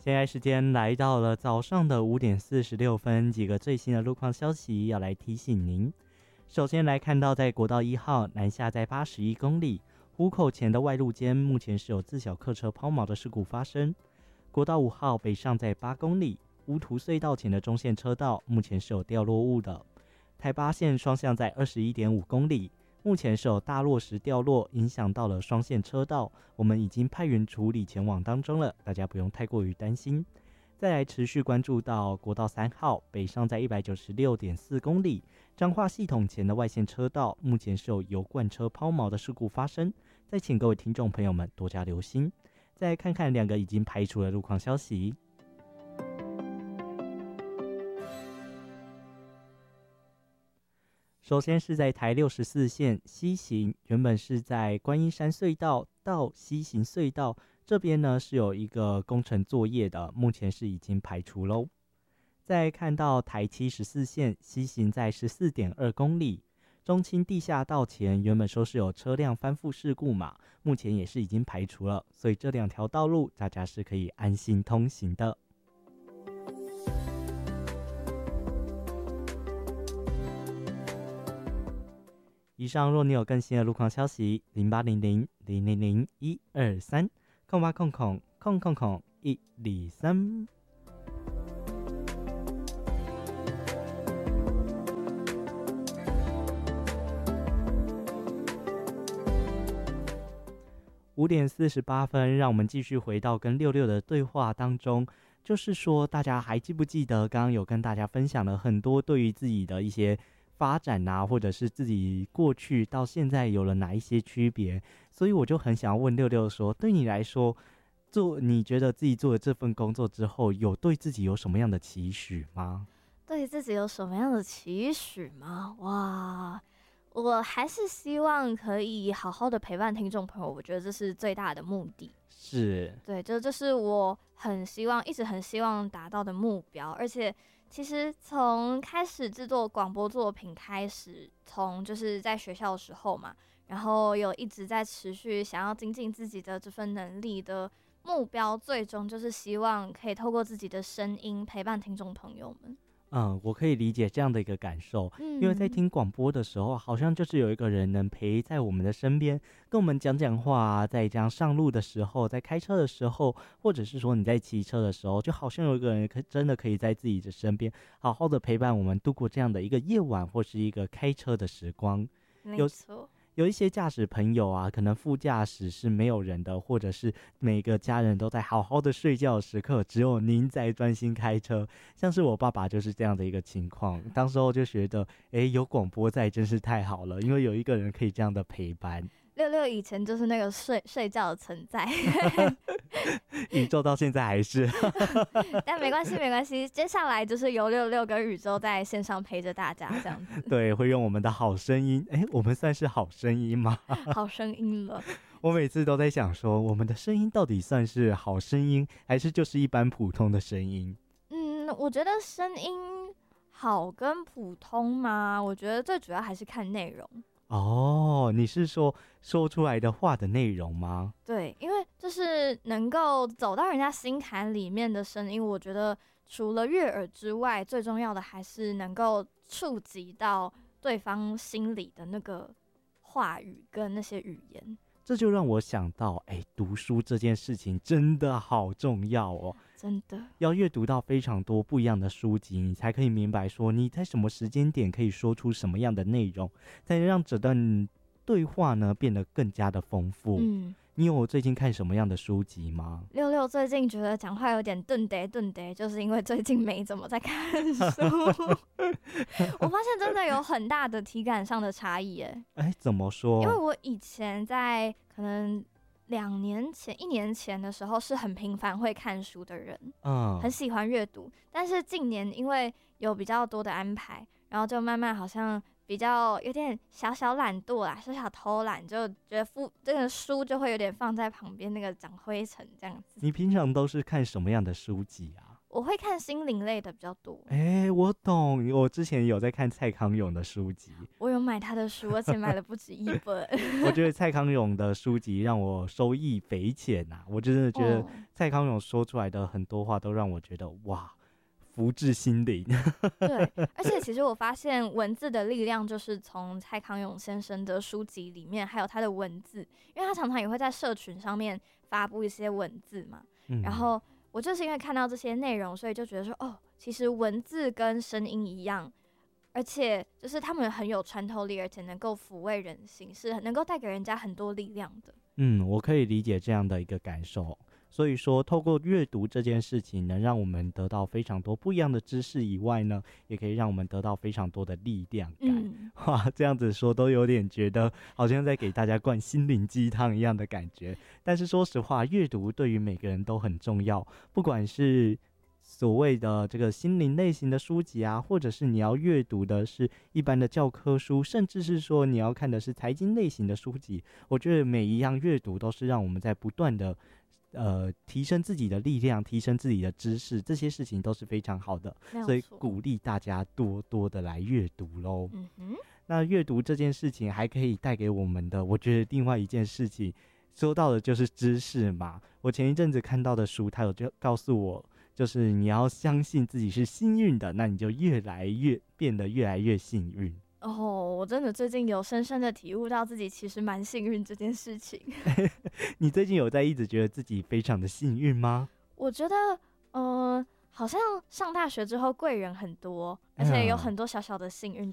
现在时间来到了早上的5:46，几个最新的路况消息要来提醒您。首先来看到，在国道1号南下在81公里，湖口前的外路间目前是有自小客车抛锚的事故发生。国道5号北上在8公里，乌涂隧道前的中线车道目前是有掉落物的。台八线双向在21.5公里，目前是有大落石掉落，影响到了双线车道，我们已经派员处理前往当中了，大家不用太过于担心。再来持续关注到国道3号北上在196.4公里，彰化系统前的外线车道目前是有油罐车抛锚的事故发生，再请各位听众朋友们多加留心。再来看看两个已经排除的路况消息。首先是在台64线西行，原本是在观音山隧道到西行隧道这边呢是有一个工程作业的，目前是已经排除咯。再看到台74线西行在14.2公里，中清地下道前原本说是有车辆翻覆事故嘛，目前也是已经排除了，所以这两条道路大家是可以安心通行的。以上若你有更新的路况消息，0800-000-123 0800-123。5:48，让我们继续回到跟66的对话当中。就是说，大家还记不记得刚刚有跟大家分享了很多对于自己的一些发展啊，或者是自己过去到现在有了哪一些区别？所以我就很想要问66说，对你来说，你觉得自己做了这份工作之后，有对自己有什么样的期许吗？ 对自己有什么样的期许吗？哇，我还是希望可以好好的陪伴听众朋友，我觉得这是最大的目的。 是， 对，这是我一直很希望达到的目标。而且其实从开始制作广播作品开始，从就是在学校的时候嘛，然后有一直在持续想要精进自己的这份能力的目标，最终就是希望可以透过自己的声音陪伴听众朋友们。 我可以理解这样的一个感受，因为在听广播的时候，好像就是有一个人能陪在我们的身边，跟我们讲讲话啊，在这样上路的时候，在开车的时候，或者是说你在骑车的时候，就好像有一个人真的可以在自己的身边，好好的陪伴我们度过这样的一个夜晚，或是一个开车的时光。 没错。 有一些驾驶朋友啊，可能副驾驶是没有人的，或者是每个家人都在好好的睡觉的时刻，只有您在专心开车。像是我爸爸就是这样的一个情况，当时候就觉得，有广播在真是太好了，因为有一个人可以这样的陪伴。 66以前就是那个睡觉的存在， 宇宙到现在还是， 但没关系，接下来就是由66跟宇宙在线上陪着大家这样子。 对，会用我们的好声音，我们算是好声音吗？ 好声音了。 我每次都在想说，我们的声音到底算是好声音，还是就是一般普通的声音？ 我觉得声音好跟普通嘛，我觉得最主要还是看内容。 哦，你是说出来的话的内容吗？ 对，因为就是能够走到人家心坎里面的声音，我觉得除了悦耳之外，最重要的还是能够触及到对方心里的那个话语跟那些语言。 这就让我想到，读书这件事情真的好重要哦， 真的要阅读到非常多不一样的书籍，你才可以明白说你在什么时间点可以说出什么样的内容，才能让这段对话呢变得更加的丰富。你有最近看什么样的书籍吗 ？66最近觉得讲话有点顿得，就是因为最近没怎么在看书。我发现真的有很大的体感上的差异耶。 怎么说？ 因为我以前在可能2年前、1年前的时候是很频繁会看书的人，很喜欢阅读。但是近年因为有比较多的安排，然后就慢慢好像比较有点小懒惰啦，小偷懒，就觉得这个书就会有点放在旁边，那个长灰尘这样子。 你平常都是看什么样的书籍啊？ 我会看心灵类的比较多。 我懂，我之前有在看蔡康永的书籍， 我有买他的书，而且买了不止一本。 我觉得蔡康永的书籍让我受益匪浅呐，我真的觉得蔡康永说出来的很多话都让我觉得哇，福至心灵。 对，而且其实我发现文字的力量就是从蔡康永先生的书籍里面，还有他的文字，因为他常常也会在社群上面发布一些文字嘛，然后我就是因为看到这些内容，所以就觉得说，哦，其实文字跟声音一样，而且就是他们很有穿透力，而且能够抚慰人心，是能够带给人家很多力量的。 我可以理解这样的一个感受。所以说透过阅读这件事情能让我们得到非常多不一样的知识以外呢，也可以让我们得到非常多的力量感。哇，这样子说都有点觉得好像在给大家灌心灵鸡汤一样的感觉。但是说实话，阅读对于每个人都很重要，不管是所谓的这个心灵类型的书籍啊，或者是你要阅读的是一般的教科书，甚至是说你要看的是财经类型的书籍，我觉得每一样阅读都是让我们在不断的提升自己的力量，提升自己的知识，这些事情都是非常好的，所以鼓励大家多多的来阅读咯。那阅读这件事情还可以带给我们的，我觉得另外一件事情说到的就是知识嘛。我前一阵子看到的书，它有就告诉我，就是你要相信自己是幸运的，那你就变得越来越幸运。 我真的最近有深深的体悟到自己其实蛮幸运这件事情。 你最近有在一直觉得自己非常的幸运吗？ 我觉得好像上大学之后贵人很多，而且有很多小小的幸运，